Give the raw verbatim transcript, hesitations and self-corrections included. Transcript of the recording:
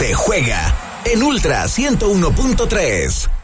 se juega en Ultra ciento uno punto tres.